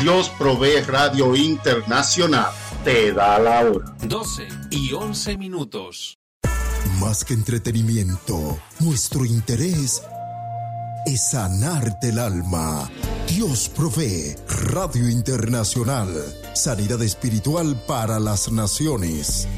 Dios Provee Radio Internacional te da la hora. 12:11. Más que entretenimiento, nuestro interés es sanarte el alma. Dios Provee Radio Internacional. Sanidad espiritual para las naciones.